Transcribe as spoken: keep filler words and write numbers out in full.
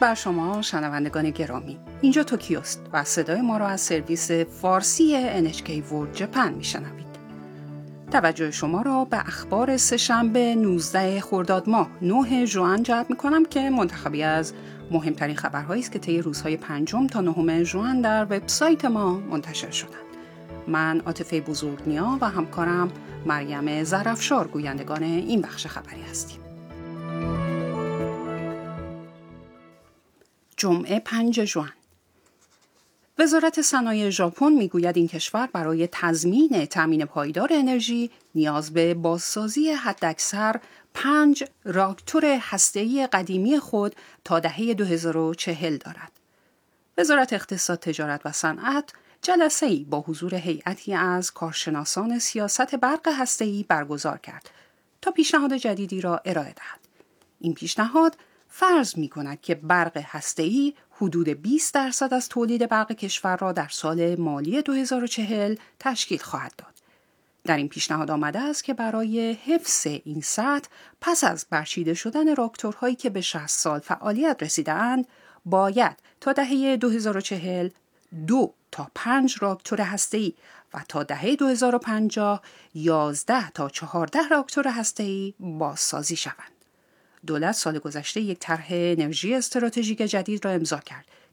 بر شما شنوندگان گرامی. اینجا توکیوست و صدای ما را از سرویس فارسی ان اچ کی World Japan میشنوید. توجه شما را به اخبار سه‌شنبه نوزده خرداد ماه نه ژوئن جلب می‌کنم که منتخبی از مهمترین خبرهایی است که طی روزهای پنجم تا نهم ژوئن در وبسایت ما منتشر شدند. من عاطفه بزرگنیا و همکارم مریم ظرفشار گویندگان این بخش خبری هستیم. جمعه پنج ژوئن. وزارت صنایع ژاپن میگوید این کشور برای تضمین تامین پایدار انرژی نیاز به بازسازی حداکثر پنج راکتور هسته‌ای قدیمی خود تا دهه دو هزار و چهل دارد. وزارت اقتصاد، تجارت و صنعت جلسه‌ای با حضور هیئتی از کارشناسان سیاست برق هسته‌ای برگزار کرد تا پیشنهاد جدیدی را ارائه دهد. این پیشنهاد فرض می‌کند که برق هسته‌ای حدود بیست درصد از تولید برق کشور را در سال مالی دو هزار و چهل تشکیل خواهد داد. در این پیشنهاد آمده است که برای حفظ این سطح پس از برچیده شدن راکتورهایی که به شصت سال فعالیت رسیده‌اند، باید تا دهه دو هزار و چهل دو تا پنج راکتور هسته‌ای و تا دهه دو هزار و پنجاه یازده تا چهارده راکتور هسته‌ای بازسازی شوند. دولت سال گذشته یک طرح انرژی استراتژیک جدید را امضا کرد